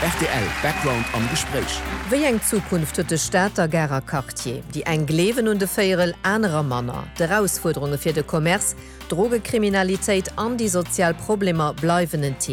RTL Background am Gespräch. Wie eng Zukunft huet de Staater Gerrer Cartier, die eng Glewen und de Féierel anderer Manner, de Herausforderungen fir de Kommerz, Drogekriminalitéit an die Sozialprobleme bleiwen ein Thema.